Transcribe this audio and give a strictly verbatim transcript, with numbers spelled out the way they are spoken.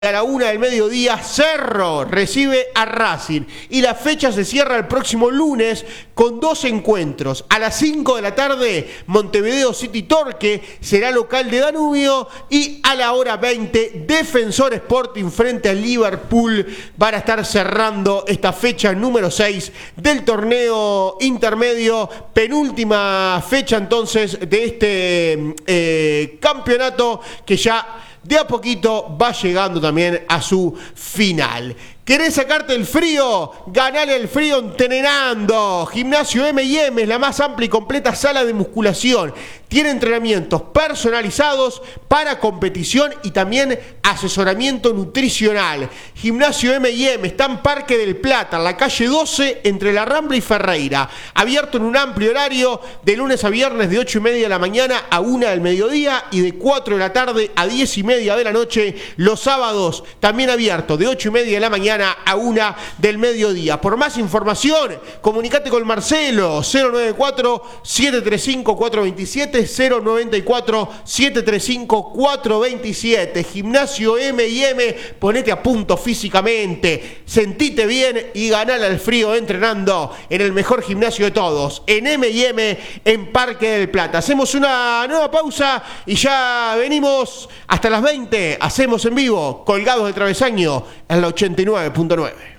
A la una del mediodía, Cerro recibe a Racing y la fecha se cierra el próximo lunes con dos encuentros. A las cinco de la tarde, Montevideo City Torque será local de Danubio y a la hora veinte, Defensor Sporting frente al Liverpool van a estar cerrando esta fecha número seis del torneo intermedio, penúltima fecha entonces de este eh, campeonato que ya de a poquito va llegando también a su final. ¿Querés sacarte el frío? Ganale el frío entrenando. Gimnasio eme y eme es la más amplia y completa sala de musculación. Tiene entrenamientos personalizados para competición y también asesoramiento nutricional. Gimnasio eme y eme está en Parque del Plata, en la calle doce, entre La Rambla y Ferreira. Abierto en un amplio horario de lunes a viernes de ocho y media de la mañana a una del mediodía y de cuatro de la tarde a diez y media de la noche. Los sábados también abierto de ocho y media de la mañana a una del mediodía. Por más información, comunicate con Marcelo, cero noventa y cuatro, siete treinta y cinco, cuatrocientos veintisiete, cero noventa y cuatro, siete treinta y cinco, cuatrocientos veintisiete. Gimnasio eme y eme, ponete a punto físicamente, sentite bien y ganale al frío entrenando en el mejor gimnasio de todos, en eme y eme, en Parque del Plata. Hacemos una nueva pausa y ya venimos hasta las veinte. Hacemos en vivo, Colgados de Travesaño, en la ochenta y nueve punto nueve.